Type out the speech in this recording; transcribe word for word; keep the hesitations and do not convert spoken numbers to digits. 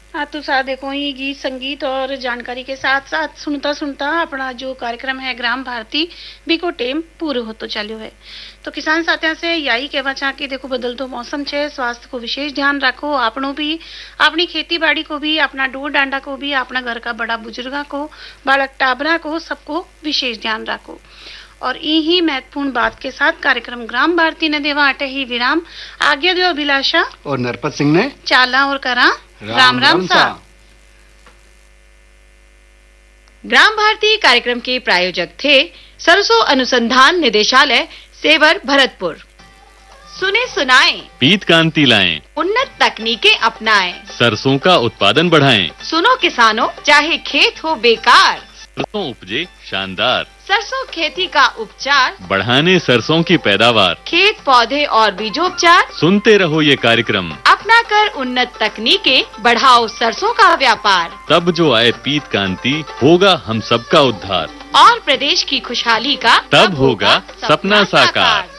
हाँ तो साथ देखो ये गीत संगीत और जानकारी के साथ साथ सुनता सुनता अपना जो कार्यक्रम है ग्राम भारती बीको टेम पूरे होतो चाल्यो है। तो किसान साथियों से यही कहवा चाह कि देखो बदलतो मौसम छे, स्वास्थ्य को विशेष ध्यान रखो, आपनो भी अपनी खेती बाड़ी को भी, अपना डोर डांडा को भी, अपना घर का बड़ा बुजुर्गा को, बालक टाबरा को, सबको विशेष ध्यान रखो। और यही महत्वपूर्ण बात के साथ कार्यक्रम ग्राम भारती ने देवा अटे ही विराम। आज्ञा दो अभिलाषा और नरपत सिंह ने चाला और करा राम राम, राम सा। ग्राम भारती कार्यक्रम के प्रायोजक थे सरसों अनुसंधान निदेशालय सेवर भरतपुर। सुने सुनाए पीत कांति लाएं, उन्नत तकनीकें अपनाएं, सरसों का उत्पादन बढ़ाएं। सुनो किसानों, चाहे खेत हो बेकार, सरसों उपजे शानदार, सरसों खेती का उपचार, बढ़ाने सरसों की पैदावार, खेत पौधे और बीजोपचार। सुनते रहो ये कार्यक्रम, अपना कर उन्नत तकनीकें, बढ़ाओ सरसों का व्यापार। तब जो आए पीत कांति, होगा हम सबका उद्धार, और प्रदेश की खुशहाली का तब होगा सपना साकार।